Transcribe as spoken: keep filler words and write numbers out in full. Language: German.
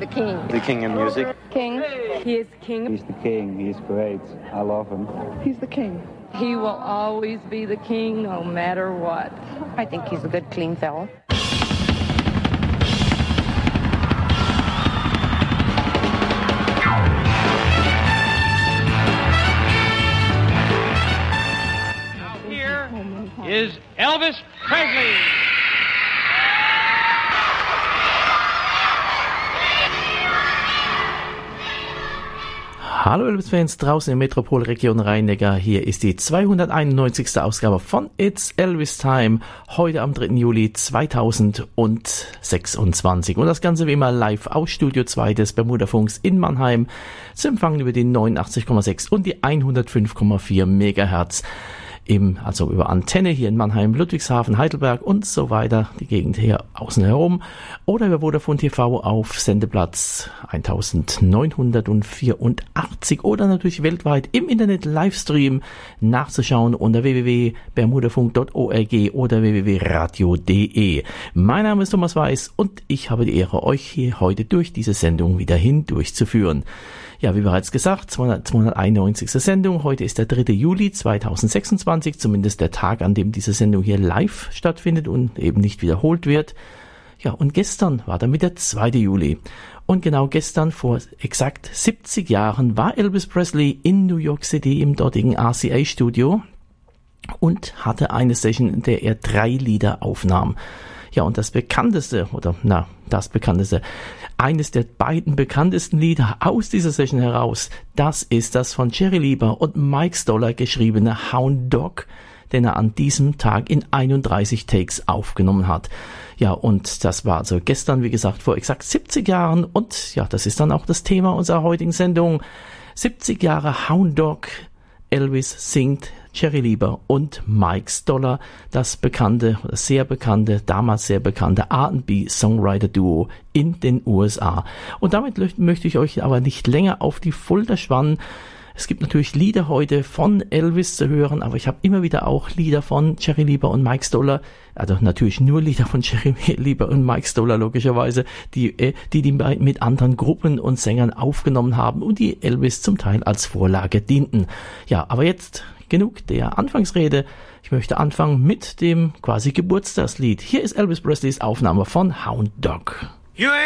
the king. The king in music. King. He is king. He's the king. He's great. I love him. He's the king. He will always be the king no matter what. I think he's a good, clean fellow. Is Elvis Presley. Hallo Elvis-Fans draußen in der Metropolregion Rhein-Neckar. Hier ist die zweihunderteinundneunzigste Ausgabe von It's Elvis Time. Heute am dritten Juli zweitausendsechsundzwanzig. Und das Ganze wie immer live aus Studio zwei des Bermudafunks in Mannheim. Zu empfangen über die neunundachtzig Komma sechs und die hundertfünf Komma vier Megahertz. Im, also über Antenne hier in Mannheim, Ludwigshafen, Heidelberg und so weiter, die Gegend hier außen herum, oder über Vodafone T V auf Sendeplatz neunzehnhundertvierundachtzig oder natürlich weltweit im Internet Livestream nachzuschauen unter w w w punkt bermudafunk punkt org oder w w w punkt radio punkt d e. Mein Name ist Thomas Weiß und ich habe die Ehre, euch hier heute durch diese Sendung wieder hindurchzuführen. Ja, wie bereits gesagt, zweihunderteinundneunzigste Sendung. Heute ist der dritte Juli zweitausendsechsundzwanzig, zumindest der Tag, an dem diese Sendung hier live stattfindet und eben nicht wiederholt wird. Ja, und gestern war damit der zweite Juli. Und genau gestern, vor exakt siebzig Jahren, war Elvis Presley in New York City im dortigen R C A-Studio und hatte eine Session, in der er drei Lieder aufnahm. Ja, und das bekannteste, oder na, das bekannteste, eines der beiden bekanntesten Lieder aus dieser Session heraus, das ist das von Jerry Lieber und Mike Stoller geschriebene Hound Dog, den er an diesem Tag in einunddreißig Takes aufgenommen hat. Ja, und das war also gestern, wie gesagt, vor exakt siebzig Jahren und ja, das ist dann auch das Thema unserer heutigen Sendung. siebzig Jahre Hound Dog, Elvis singt, Jerry Lieber und Mike Stoller, das bekannte, sehr bekannte, damals sehr bekannte R and B-Songwriter-Duo in den U S A. Und damit möchte ich euch aber nicht länger auf die Folter spannen. Es gibt natürlich Lieder heute von Elvis zu hören, aber ich habe immer wieder auch Lieder von Jerry Lieber und Mike Stoller, also natürlich nur Lieder von Jerry Lieber und Mike Stoller logischerweise, die die, die mit anderen Gruppen und Sängern aufgenommen haben und die Elvis zum Teil als Vorlage dienten. Ja, aber jetzt genug der Anfangsrede. Ich möchte anfangen mit dem quasi Geburtstagslied. Hier ist Elvis Presleys Aufnahme von Hound Dog.